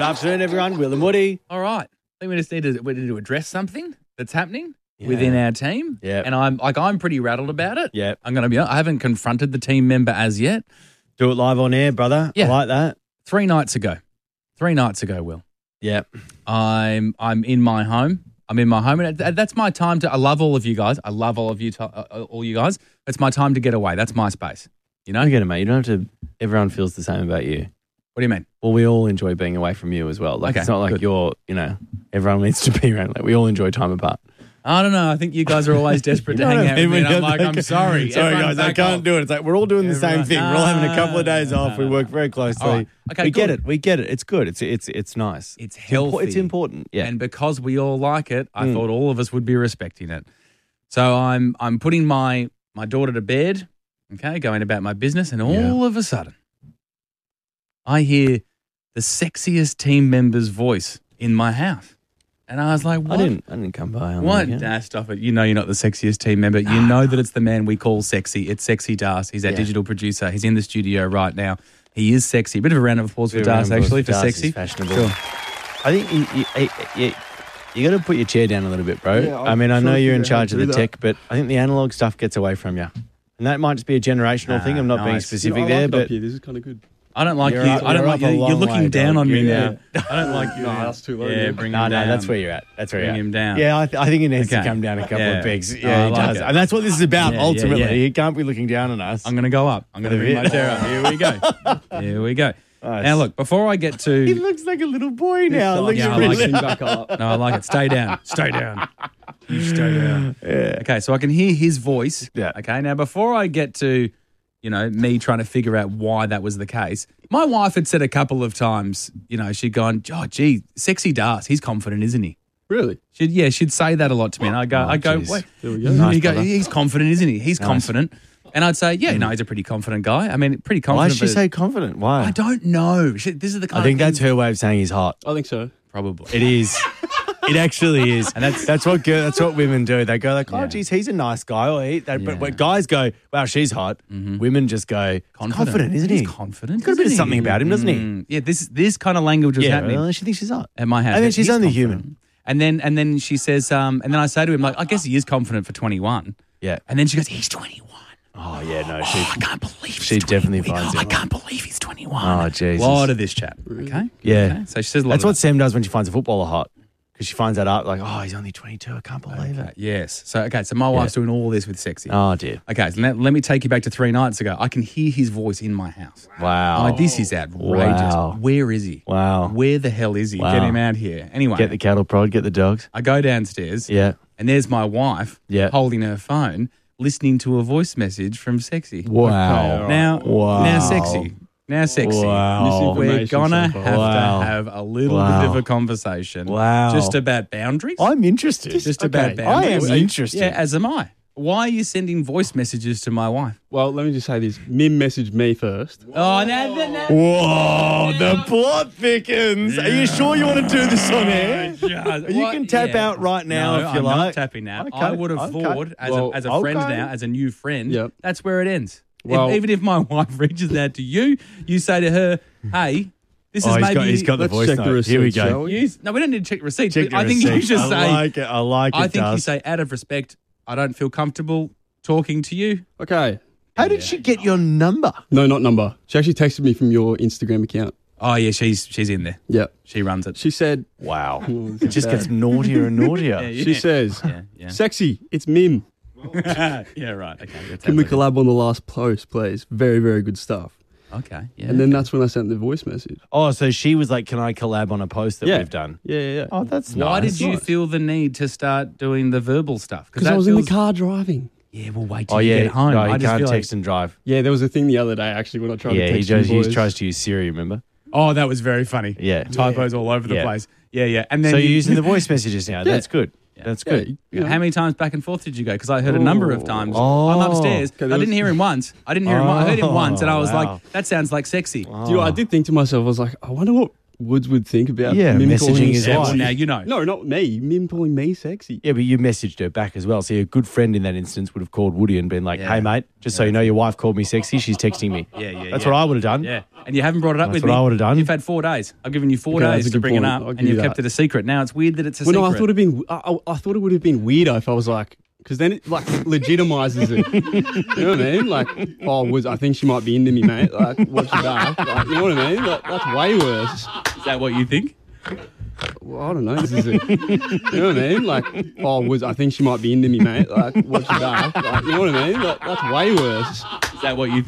afternoon, everyone. Will and Woody. All right. I think we need to address something that's happening within our team. Yeah. And I'm pretty rattled about it. Yeah. I'm going to be honest. I haven't confronted the team member as yet. Do it live on air, brother. Yeah. I like that. 3 nights ago, Will. Yeah. I'm in my home. And that's my time to. I love all of you guys. I love all of you, all you guys. It's my time to get away. That's my space. You know. I get it, mate. You don't have to. Everyone feels the same about you. What do you mean? Well, we all enjoy being away from you as well. Like, Okay, it's not like good. you're, everyone needs to be around. Like, we all enjoy time apart. I don't know. I think you guys are always desperate to hang out with me. And I'm like, I'm sorry. Sorry, Everyone guys. I back can't off. do it. It's like we're all doing the same Everyone- thing. We're all having a couple of No, days no, off. no, We no. work very closely. All right. Okay, we get good. it. We get it. It's good. It's nice. It's healthy. It's important. Yeah. And because we all like it, I thought all of us would be respecting it. So I'm putting my daughter to bed, okay, going about my business, and all of a sudden, I hear the sexiest team member's voice in my house. And I was like, what? I didn't come by on What? that, yeah. Nah, stop it. You know you're not the sexiest team member. You know that it's the man we call sexy. It's Sexy Das. He's our digital producer. He's in the studio right now. He is sexy. A bit of a round of applause for Bit of a Das, round of actually, applause for for Das. sexy. He's fashionable. Sure. I think you got to put your chair down a little bit, bro. Yeah, I mean, I I'm know trying to you're in figure out how charge to of the do that. tech, but I think the analog stuff gets away from you. And that might just be a generational thing. I'm not being nice. specific I like there, it but up here. This is kind of good. I don't like You're you. up- I don't you're like up a you. You're long looking way, down dog. on me Yeah. now. I don't like you. No, that's too low. Yeah, man. bring no, him down. that's where you're at. That's where Bring you're at. him down. Yeah, I think he needs to Okay. come down a couple Yeah. of pegs. Oh, Yeah, I he like does. it. And that's what this is about, Yeah, ultimately. yeah. He can't be looking down on us. I'm going to go up. I'm going to bring my chair up. Here we go. Here we go. Nice. Now, look, before I get He to... looks like a little boy now. Looks Yeah, I really- like it. Back up. No, I like it. Stay down. Stay down. You stay down. Yeah. Okay, so I can hear his voice. Yeah. Okay, now before I get to, me trying to figure out why that was the case, my wife had said a couple of times, she'd gone, oh, gee, Sexy Das, he's confident, isn't he? Really? She'd say that a lot to me. And I go, jeez. wait. There we go. Nice, You go, brother. he's confident, isn't he? He's Nice. confident. And I'd say, yeah, no, he's a pretty confident guy. I mean, pretty confident. Why does she but- say confident? Why? I don't know. This is the kind I think of that's her way of saying he's hot. I think so. probably. It is. It actually is, And that's what women do. They go like, "Oh, Yeah. geez, he's a nice guy." Or Yeah. but when guys go, "Wow, she's hot," women just go, "Confident, isn't he? He's confident. He's got a bit of isn't he? something about him, doesn't he?" Yeah, this kind of language was Yeah, happening well, she thinks she's hot. at my house. I mean, she's He's only confident. human. And then she says, and then I say to him, like, I guess he is confident for 21. Yeah. And then she goes, he's 21. Oh yeah, no, I she. can't believe she he's 21. definitely finds I it. can't believe he's 21. Oh, Jesus. A lot of this chat. Okay. Yeah. Okay? So she says a lot That's of what Sam does when she finds a footballer hot, because she finds that out like, "Oh, he's only 22. I can't believe Okay, it." yes. So my wife's doing all this with Sexy. Oh dear. Okay, so let me take you back to 3 nights ago. I can hear his voice in my house. Wow. I'm like, this is outrageous. Wow. Where is he? Wow. Where the hell is he? Wow. Get him out here. Anyway, Get the cattle prod. Get the dogs. I go downstairs. Yeah. And there's my wife Yeah. holding her phone, listening to a voice message from Sexy. Wow. Now, Wow. now Sexy. Now Sexy. Wow. We're Misinformation gonna so far. have Wow. to have a little Wow. bit of a conversation. Wow. Just about boundaries. I'm interested. Just about I boundaries. am interested. Yeah, as am I. Why are you sending voice messages to my wife? Well, let me just say this. Mim messaged me first. Oh, no. Whoa, the plot thickens. Are you sure you want to do this on air? You can tap out right now no, if you I'm like. not tapping out. Okay, I would have okay. thought, as Well, a friend okay. now, as a new friend, Yep. that's where it ends. Well- Even if my wife reaches out to you, you say to her, hey, this is maybe... he's got the Let's voice check the note. Here we receipts, go. shall we? No, we don't need to check receipts. Check but I the think you receipts. should I say... like it. I like it. I think you Dust. say, out of respect, I don't feel comfortable talking to you. Okay. How did she get your number? No, not number. She actually texted me from your Instagram account. Oh, yeah, she's in there. Yep. She runs it. She said, Wow. Oh, It just gets naughtier and naughtier. Yeah, she says, yeah. sexy, it's Mim. yeah, right. Okay. Can we collab on the last post, please? Very, very good stuff. Okay, yeah. And then that's when I sent the voice message. Oh, so she was like, "Can I collab on a post that Yeah. we've done?" Yeah. Oh, that's Why nice. did you feel the need to start doing the verbal stuff? Because I was in the car driving. Yeah, well, wait till Oh you yeah, get home. no, I he just can't feel text and drive. Yeah, there was a thing the other day actually when I tried Yeah, to he text you boys. tries to use Siri. Remember? Oh, that was very funny. Yeah. Typos all over the Yeah. place. Yeah. And then So you're using the voice messages now. That's good. That's Yeah, good. you know. How many times back and forth did you go? Because I heard a number of times. Oh. I'm upstairs. Okay, I there didn't was- hear him once. I didn't hear him. I heard him once, and I was wow. like, "That sounds like sexy." Do you know, I did think to myself, I was like, I wonder what Woods would think about Yeah, Mim messaging calling me his sexy. wife. Well, now you know. No, not me. Mim calling me sexy. Yeah, but you messaged her back as well. See, a good friend in that instance would have called Woody and been like, Yeah. hey, mate, just so you know, your wife called me sexy. She's texting me. Yeah. That's what I would have done. Yeah, and you haven't brought it up That's with what me. I would have done. You've had 4 days. I've given you 4 Okay, that's days a to good bring it point. up, I'll and give you've you kept that. it a secret. Now it's weird that it's a Well, secret. no, I thought it'd been. I thought it would have been weirder if I was like, because then it like legitimizes it. You know what I mean? Like, I think she might be into me, mate. Like, watch your back. Like, you know what I mean? Like, that's way worse. Is that what you think? Well, I don't know. This is it. You know what I mean? Like, I think she might be into me, mate. Like, watch your back. Like, you know what I mean? Like, that's way worse. Is that what you